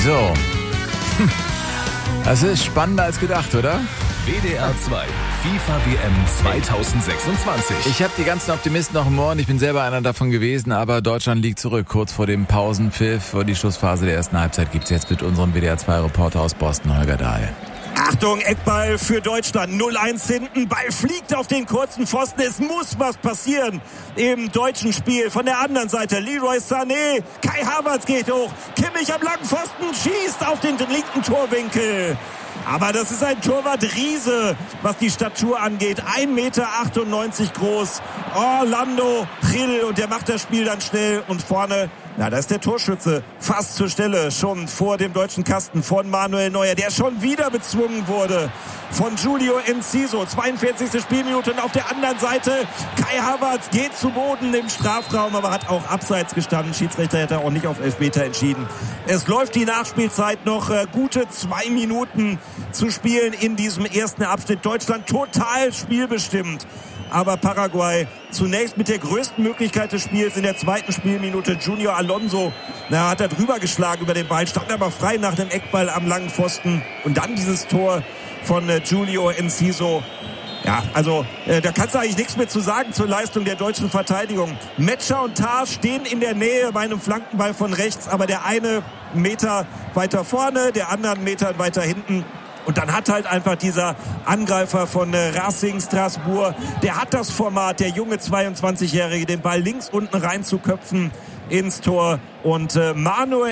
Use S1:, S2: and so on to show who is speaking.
S1: So. Das ist spannender als gedacht, oder?
S2: WDR 2, FIFA WM 2026.
S1: Ich habe die ganzen Optimisten noch im Ohr und ich bin selber einer davon gewesen, aber Deutschland liegt zurück. Kurz vor dem Pausenpfiff, vor die Schlussphase der ersten Halbzeit gibt's jetzt mit unserem WDR 2-Reporter aus Boston, Holger Dahl.
S3: Achtung, Eckball für Deutschland, 0-1 hinten, Ball fliegt auf den kurzen Pfosten, es muss was passieren im deutschen Spiel. Von der anderen Seite Leroy Sané, Kai Havertz geht hoch, Kimmich am langen Pfosten schießt auf den linken Torwinkel. Aber das ist ein Torwart-Riese, was die Statur angeht. 1,98 Meter groß. Orlando Gil, und der macht das Spiel dann schnell. Und vorne, da ist der Torschütze fast zur Stelle. Schon vor dem deutschen Kasten von Manuel Neuer, der schon wieder bezwungen wurde von Julio Enciso. 42. Spielminute. Und auf der anderen Seite Kai Havertz geht zu Boden im Strafraum, aber hat auch abseits gestanden. Schiedsrichter hätte auch nicht auf Elfmeter entschieden. Es läuft die Nachspielzeit noch gute 2 Minuten zu spielen in diesem ersten Abschnitt. Deutschland total spielbestimmt. Aber Paraguay zunächst mit der größten Möglichkeit des Spiels in der zweiten Spielminute. Junior Alonso, hat er drüber geschlagen über den Ball, stand aber frei nach dem Eckball am langen Pfosten. Und dann dieses Tor von Julio Enciso. Ja, also da kannst du eigentlich nichts mehr zu sagen zur Leistung der deutschen Verteidigung. Metscher und Tah stehen in der Nähe bei einem Flankenball von rechts, aber der eine Meter weiter vorne, der andere einen Meter weiter hinten. Und dann hat halt einfach dieser Angreifer von Racing Strasbourg, der hat das Format, der junge 22-Jährige, den Ball links unten rein zu köpfen ins Tor. Und Manuel